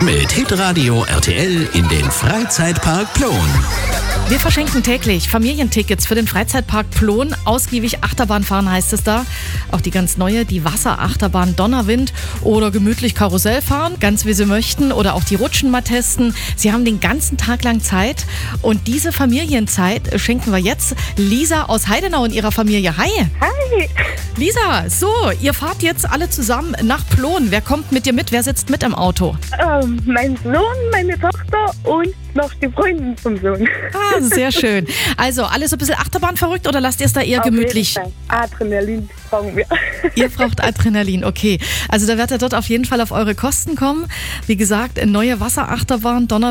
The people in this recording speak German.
Mit Hitradio RTL in den Freizeitpark Plon. Wir verschenken täglich Familientickets für den Freizeitpark Plon. Ausgiebig Achterbahn fahren heißt es da. Auch die ganz neue, die Wasserachterbahn Donnerwind oder gemütlich Karussell fahren, ganz wie Sie möchten. Oder auch die Rutschen mal testen. Sie haben den ganzen Tag lang Zeit. Und diese Familienzeit schenken wir jetzt Lisa aus Heidenau und ihrer Familie. Hi! Hi! Lisa, so, ihr fahrt jetzt alle zusammen nach Plon. Wer kommt mit dir mit? Wer sitzt mit im Auto? Mein Sohn, meine Tochter und noch die Freundin vom Sohn. Ah, sehr schön. Also, alles so ein bisschen Achterbahn verrückt oder lasst ihr es da eher gemütlich? Adrenalin brauchen wir. Ihr braucht Adrenalin, okay. Also, da wird er dort auf jeden Fall auf eure Kosten kommen. Wie gesagt, neue Wasserachterbahn,